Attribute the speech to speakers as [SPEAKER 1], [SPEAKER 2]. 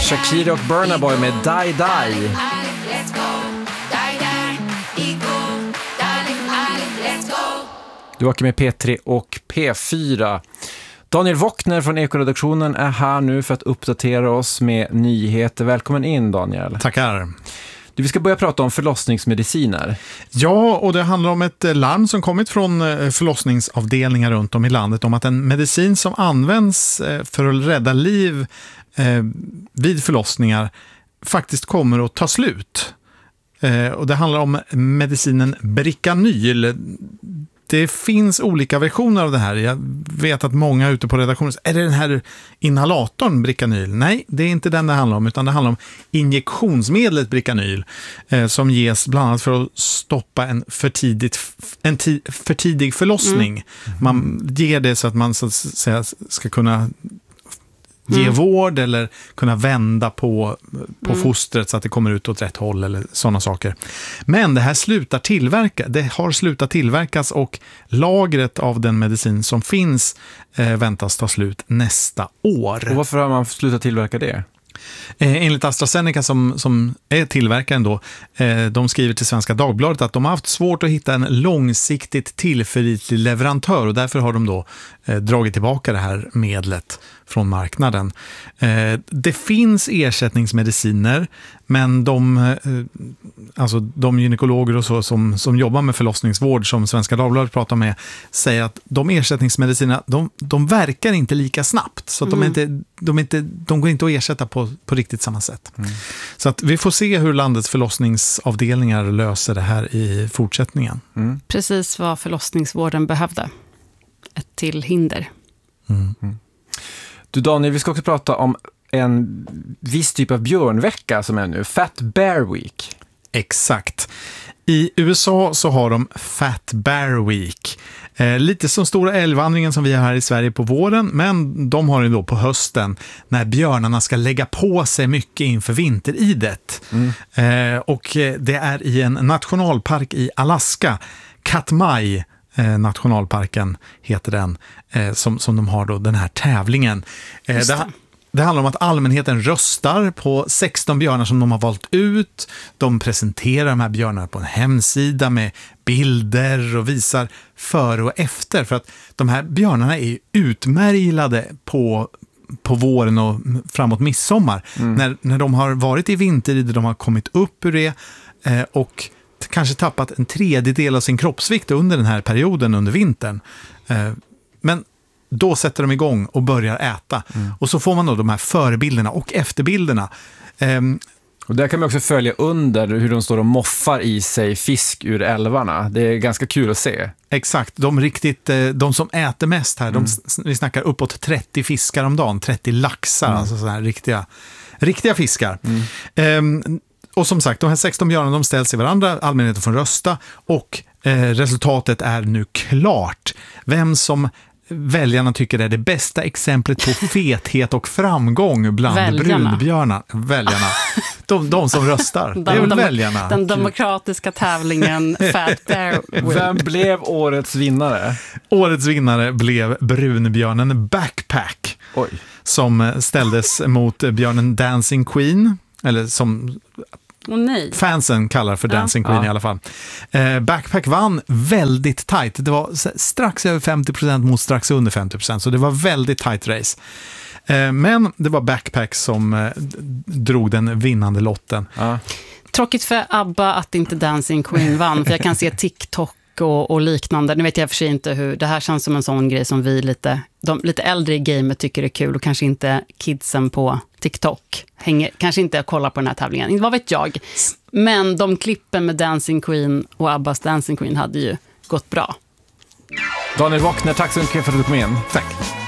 [SPEAKER 1] Shakira och Burna Boy med Die Die. Du åker med P3 och P4. Daniel Wockner från Ekoredaktionen är här nu för att uppdatera oss med nyheter. Välkommen in, Daniel.
[SPEAKER 2] Tackar.
[SPEAKER 1] Vi ska börja prata om förlossningsmediciner.
[SPEAKER 2] Ja, och det handlar om ett larm som kommit från förlossningsavdelningar runt om i landet om att en medicin som används för att rädda liv vid förlossningar faktiskt kommer att ta slut. Och det handlar om medicinen Bricanyl. Det finns olika versioner av det här. Jag vet att många ute på redaktionen är det den här inhalatorn Bricanyl? Nej, det är inte den det handlar om, utan det handlar om injektionsmedlet Bricanyl som ges bland annat för att stoppa en för tidig förlossning. Man ger det så att man så att säga ska kunna ge vård eller kunna vända på fostret så att det kommer ut åt rätt håll eller sådana saker. Men det här det har slutat tillverkas och lagret av den medicin som finns väntas ta slut nästa år.
[SPEAKER 1] Och varför har man slutat tillverka det?
[SPEAKER 2] Enligt AstraZeneca som är tillverkaren då, de skriver till Svenska Dagbladet att de har haft svårt att hitta en långsiktigt tillförlitlig leverantör och därför har de då dragit tillbaka det här medlet från marknaden. Det finns ersättningsmediciner, men de gynekologer och så som jobbar med förlossningsvård som Svenska Dagbladet pratar med säger att de ersättningsmedicinerna de verkar inte lika snabbt så att de går inte att ersätta på riktigt samma sätt. Så att vi får se hur landets förlossningsavdelningar löser det här i fortsättningen.
[SPEAKER 3] Precis vad förlossningsvården behövde. Ett till hinder.
[SPEAKER 1] Du Daniel, vi ska också prata om en viss typ av björnvecka som är nu, Fat Bear Week.
[SPEAKER 2] Exakt. I USA så har de Fat Bear Week. Lite som stora älgvandringen som vi har här i Sverige på våren, men de har det då på hösten när björnarna ska lägga på sig mycket inför vinteridet. Och det är i en nationalpark i Alaska, Katmai nationalparken heter den, som de har då den här tävlingen. Det handlar om att allmänheten röstar på 16 björnar som de har valt ut. De presenterar de här björnarna på en hemsida med bilder och visar före och efter. För att de här björnarna är utmärglade på våren och framåt midsommar. När de har varit i vinter, de har kommit upp ur det och kanske tappat en tredjedel av sin kroppsvikt under den här perioden under vintern. Men då sätter de igång och börjar äta. Och så får man då de här förebilderna och efterbilderna.
[SPEAKER 1] Och där kan man också följa under hur de står och moffar i sig fisk ur älvarna. Det är ganska kul att se.
[SPEAKER 2] Exakt, de som äter mest här, vi snackar uppåt 30 fiskar om dagen, 30 laxar, alltså så här riktiga fiskar. Och som sagt, de här 16 björnarna de ställs i varandra, allmänheten får rösta och resultatet är nu klart. Vem som väljarna tycker är det bästa exemplet på fethet och framgång bland brunbjörnar. Väljarna. De som röstar. Det är väl väljarna.
[SPEAKER 3] Den demokratiska tävlingen Fat Bear Week.
[SPEAKER 1] Vem blev årets vinnare?
[SPEAKER 2] Årets vinnare blev brunbjörnen Backpack.
[SPEAKER 1] Oj.
[SPEAKER 2] Som ställdes mot björnen Dancing Queen. Eller som fansen kallar för Dancing Queen i alla fall. Backpack vann väldigt tight. Det var strax över 50% mot strax under 50%. Så det var väldigt tight race. Men det var Backpack som drog den vinnande lotten.
[SPEAKER 3] Tråkigt för ABBA att inte Dancing Queen vann. För jag kan se TikTok och liknande. Nu vet jag för sig inte hur. Det här känns som en sån grej som vi de lite äldre i gamet tycker är kul och kanske inte kidsen på TikTok kanske inte kollar på den här tävlingen. Vad vet jag? Men de klippen med Dancing Queen och Abbas Dancing Queen hade ju gått bra.
[SPEAKER 1] Daniel Wockner, tack så mycket för att du kom in.
[SPEAKER 2] Tack.